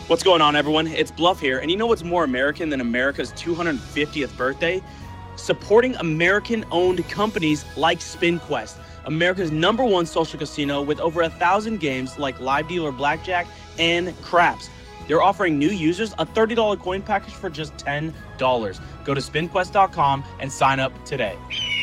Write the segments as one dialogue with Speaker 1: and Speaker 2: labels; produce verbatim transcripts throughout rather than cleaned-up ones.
Speaker 1: What's going on, everyone? It's Bluff here, and you know what's more American than America's two hundred fiftieth birthday? Supporting American-owned companies like SpinQuest, America's number one social casino with over a thousand games like Live Dealer Blackjack and Craps. They're offering new users a thirty dollars coin package for just ten dollars. Go to spin quest dot com and sign up today.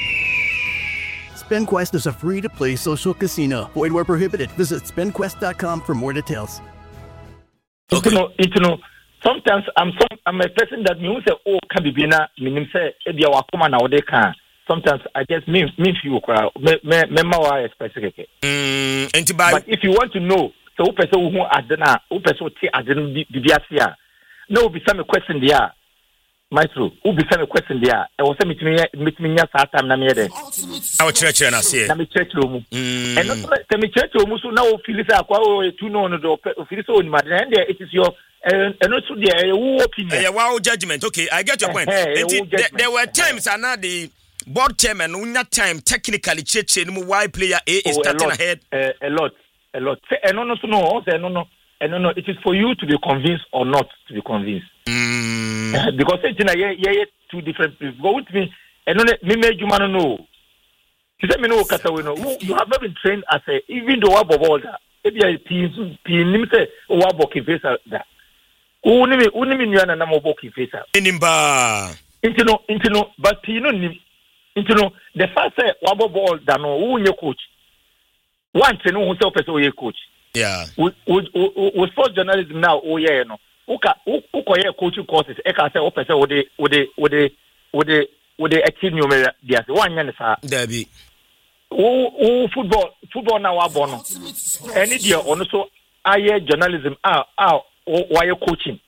Speaker 2: SpinQuest is a free-to-play social casino. Void where prohibited. Visit spin quest dot com for more details.
Speaker 3: Okay. You know, you know, sometimes I'm some, I'm a person that me who say, oh, can be bina, meaning say, if you are coming now, they can. Sometimes I just me me feel crowd, me me me more specific.
Speaker 4: Mm,
Speaker 3: but if you want to know, so who person who adena, who person who adena the biasia, no, be some question there. Maestro, who be some question there? I was saying me meet me yes at time na me there.
Speaker 4: Our church and I say.
Speaker 3: Na me church room. And not me church room. So now feel say akwa two no no do feel so in madden there. It is your and also there who opinion.
Speaker 4: Yeah, wow judgment. Okay, I get your point. There were times and now the board chairman unya time technically church no why player A is starting ahead.
Speaker 3: A lot, a lot. And no no no no no. And no no. It is for you to be convinced or not to be convinced.
Speaker 4: Mm.
Speaker 3: Because it's yeah, yeah, two different people. Go with me, and only me make you man know. You say me know kasa we know. You have not been trained as a even though wabo bolda. If you are team team, me say wabo kifesa da. Uni me uni me nyana na wabo kifesa.
Speaker 4: Inimba.
Speaker 3: Into no into no, but you know into no. The first say wabo bolda no. Who your coach? One to know who say person who your coach.
Speaker 4: Yeah.
Speaker 3: We we we sports journalism now. Oh yeah, no. Uka ukoye coaching courses e ka say o pese wo de wo de wo de wo de wo de achieve numero dia say wan nya sa
Speaker 4: Dabi
Speaker 3: wo wo football football na wa bo no any dia ono so aye journalism ah ah wa ye coaching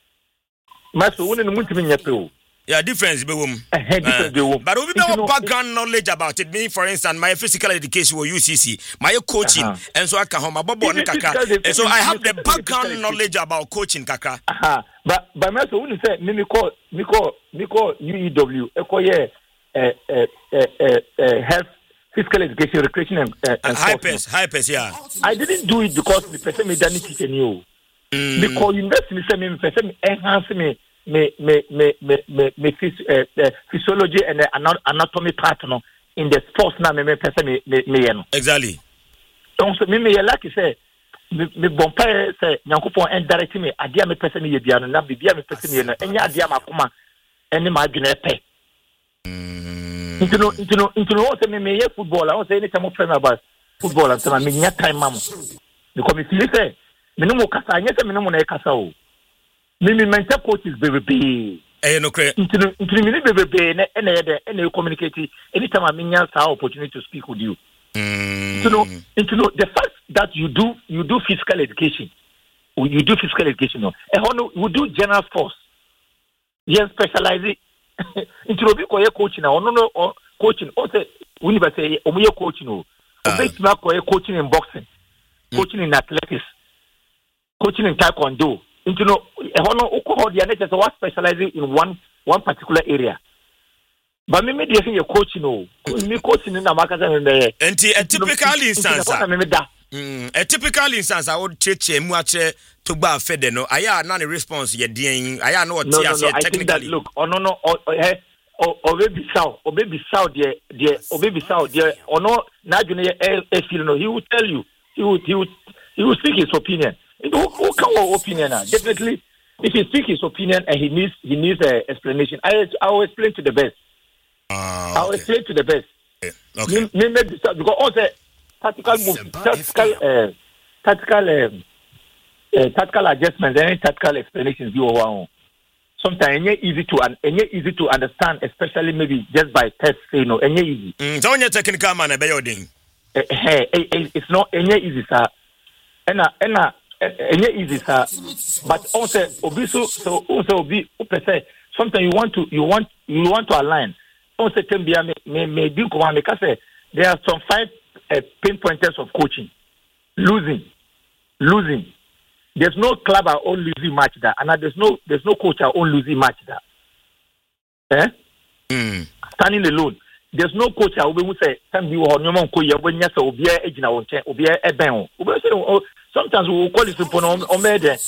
Speaker 3: maso woni no mutimi nya pe o.
Speaker 4: Yeah, difference be wom.
Speaker 3: Uh, difference be wom.
Speaker 4: But we have background knowledge about it. Me, for instance, my physical education was U C C, my coaching, uh-huh. and so I can home about kaka. And so I have the background knowledge about coaching, kaka.
Speaker 3: Uh-huh. But but my so when you say me call me call me call U E W, e call yeah, uh, uh, uh, uh, health, physical education, recreation, and, uh, and
Speaker 4: hypers, hypers, yeah.
Speaker 3: I didn't do it because the person me done teach you.
Speaker 4: Mm.
Speaker 3: Because university me say me person enhance me. Me me me me me me phys- uh, uh, physiology and uh, anatomy part no in the sports na me me person me me me no
Speaker 4: exactly.
Speaker 3: Donc me me like say me me bon père say nyankopon indirect me adia me person me bia no na bibia me person me no enya adia makoma ene ma adwene pe intino intino intino say me me football I say any time of about football and say me nya time mamo because me feel say me no mo kasa nya say me no mo na kasa o. Mimi mental coaches baby.
Speaker 4: Eh no cre.
Speaker 3: Into into me baby na na dey na communicate anytime I mean your opportunity to speak with you.
Speaker 4: Mm.
Speaker 3: You know, into know the fact that you do you do physical education. You do physical education no. E hono we do general force. Yes specialize into no be ko coaching na ono no coaching o say we be say o mo coaching no. O be tuma ko coaching in boxing. Coaching in athletics. Coaching in taekwondo. You know, they are specializing in one one particular area. But me, me, they coach, you know, me coaching in America.
Speaker 4: And a typical instance, mm, a typical instance, I would teach him what to buy fed. No, I have not a response yet. I know what
Speaker 3: no, no, no, I think that look, oh no, no, or or baby South, or baby South, dear, dear, or baby South, dear, or no, not junior, he will tell you, he would, he would, he will speak his opinion. Who, who can our opinion now? Definitely, if he speaks his opinion and he needs he needs an explanation, I I will explain to the best.
Speaker 4: Uh,
Speaker 3: I will
Speaker 4: okay.
Speaker 3: explain to the best.
Speaker 4: Okay.
Speaker 3: Me, me, me, because all the tactical move, tactical, uh, tactical, um, uh, tactical adjustments and tactical explanations you are. Sometimes it's easy to and it's easy to understand, especially maybe just by test. You know, it's easy.
Speaker 4: Mm, so when you're technical man, a building.
Speaker 3: It's not any easy, sir. And and. It's easy, sir. But also, obiso, so also obi, say sometimes you want to, you want, you want to align. Also, can be may may do come because there are some five uh, pinpointers of coaching. Losing, losing. There's no club our own losing match that, and there's no, there's no coach our own losing match that. Eh?
Speaker 4: Mm.
Speaker 3: Standing alone. There's no coach I will say, "Some you are no one coach. When you say, 'Obiya ejina wonche, obiya eben o.'" Sometimes we will call it upon on on